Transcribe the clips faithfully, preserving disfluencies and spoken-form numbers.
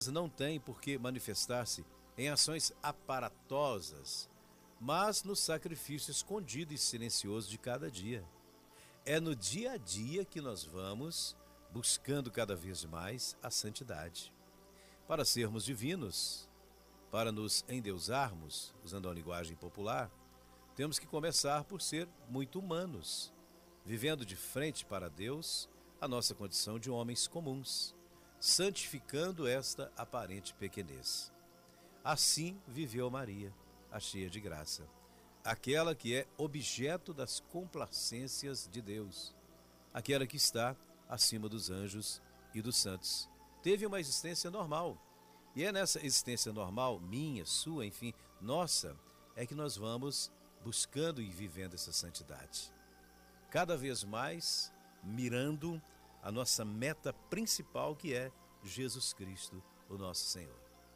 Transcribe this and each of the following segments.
não tem por que manifestar-se em ações aparatosas, mas no sacrifício escondido e silencioso de cada dia. É no dia a dia que nós vamos buscando cada vez mais a santidade. Para sermos divinos, para nos endeusarmos, usando a linguagem popular, temos que começar por ser muito humanos, vivendo de frente para Deus a nossa condição de homens comuns, santificando esta aparente pequenez. Assim viveu Maria, a cheia de graça, aquela que é objeto das complacências de Deus, aquela que está acima dos anjos e dos santos. Teve uma existência normal, e é nessa existência normal, minha, sua, enfim, nossa, é que nós vamos buscando e vivendo essa santidade. Cada vez mais mirando a nossa meta principal, que é Jesus Cristo, o nosso Senhor.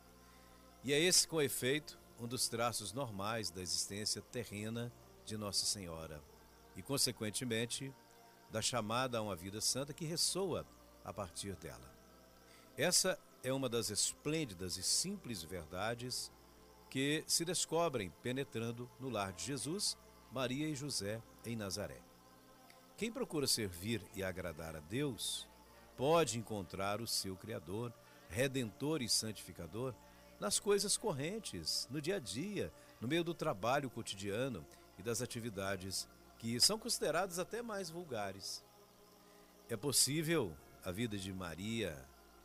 E é esse, com efeito, um dos traços normais da existência terrena de Nossa Senhora e, consequentemente, da chamada a uma vida santa que ressoa a partir dela. Essa é uma das esplêndidas e simples verdades que se descobrem penetrando no lar de Jesus, Maria e José em Nazaré. Quem procura servir e agradar a Deus pode encontrar o seu Criador, Redentor e Santificador nas coisas correntes, no dia a dia, no meio do trabalho cotidiano e das atividades que são consideradas até mais vulgares. É possível a vida de Maria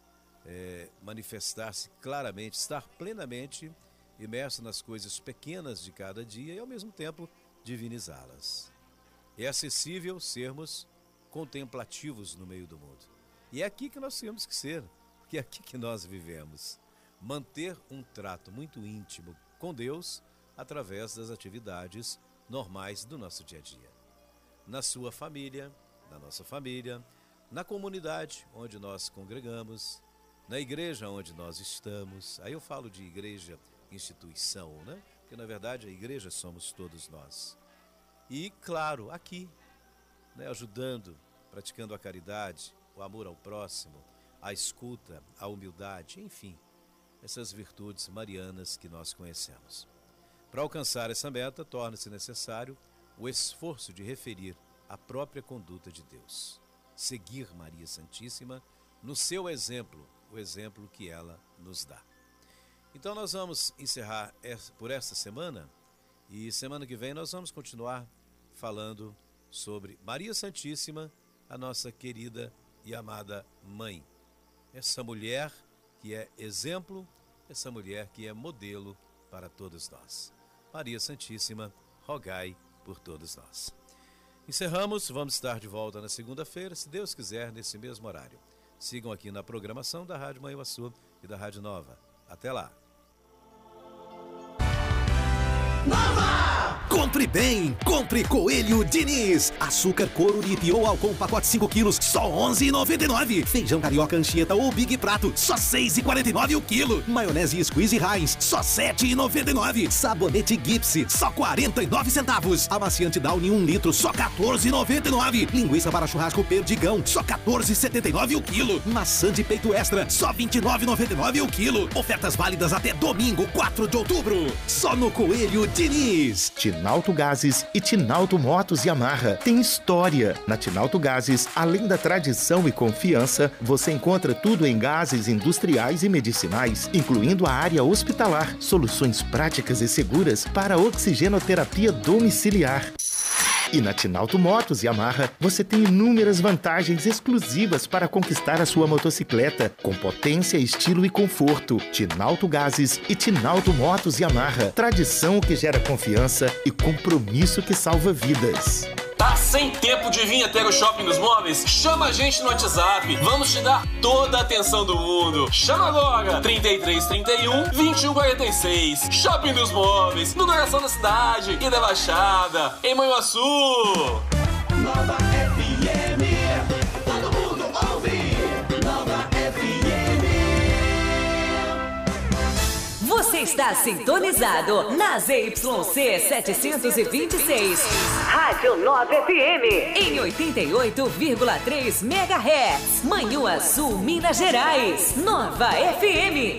é, manifestar-se claramente, estar plenamente imersa nas coisas pequenas de cada dia e, ao mesmo tempo, divinizá-las. É acessível sermos contemplativos no meio do mundo. E é aqui que nós temos que ser, porque é aqui que nós vivemos. Manter um trato muito íntimo com Deus através das atividades normais do nosso dia a dia. Na sua família, na nossa família, na comunidade onde nós congregamos, na igreja onde nós estamos. Aí eu falo de igreja, instituição, né? Porque na verdade a igreja somos todos nós. E claro, aqui, né, ajudando, praticando a caridade, o amor ao próximo, a escuta, a humildade, enfim, essas virtudes marianas que nós conhecemos. Para alcançar essa meta, torna-se necessário o esforço de referir a própria conduta de Deus. Seguir Maria Santíssima no seu exemplo, o exemplo que ela nos dá. Então nós vamos encerrar por esta semana, e semana que vem nós vamos continuar falando sobre Maria Santíssima, a nossa querida e amada mãe. Essa mulher que é exemplo, essa mulher que é modelo para todos nós. Maria Santíssima, rogai por todos nós. Encerramos, vamos estar de volta na segunda-feira, se Deus quiser, nesse mesmo horário. Sigam aqui na programação da Rádio Manhuaçu e da Rádio Nova. Até lá! Nova! Compre bem, compre Coelho Diniz. Açúcar couro Lipe ou Alcon pacote cinco quilos, só onze reais e noventa e nove centavos. Feijão carioca Anchieta ou Big Prato, só seis reais e quarenta e nove centavos o quilo. Maionese Squeeze Heinz, só sete reais e noventa e nove centavos. Sabonete Gipsy, só quarenta e nove centavos. Amaciante Downy um litro, só quatorze reais e noventa e nove centavos. Linguiça para churrasco Perdigão, só quatorze reais e setenta e nove centavos o quilo. Maçã de peito extra, só vinte e nove reais e noventa e nove centavos o quilo. Ofertas válidas até domingo, quatro de outubro. Só no Coelho Diniz. Tinalto Gases e Tinalto Motos Yamaha tem história. Na Tinalto Gases, além da tradição e confiança, você encontra tudo em gases industriais e medicinais, incluindo a área hospitalar, soluções práticas e seguras para oxigenoterapia domiciliar. E na Tinalto Motos Yamaha, você tem inúmeras vantagens exclusivas para conquistar a sua motocicleta, com potência, estilo e conforto. Tinalto Gases e Tinalto Motos Yamaha. Tradição que gera confiança e compromisso que salva vidas. Tá sem tempo de vir até o Shopping dos Móveis? Chama a gente no WhatsApp. Vamos te dar toda a atenção do mundo. Chama agora! trinta e três, trinta e um, vinte e um, quarenta e seis. Shopping dos Móveis, no coração da cidade e da Baixada, em Manhuaçu. Nova F M. Todo mundo ouve. Nova F M. Você está sintonizado na Z Y C setecentos e vinte e seis, Rádio Nova F M, em oitenta e oito vírgula três megahertz, Manhuaçu, Minas Gerais. Nova F M.